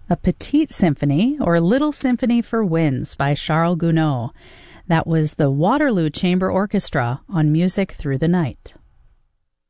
A Petite Symphony, or Little Symphony for Winds by Charles Gounod. That was the Waterloo Chamber Orchestra on Music Through the Night.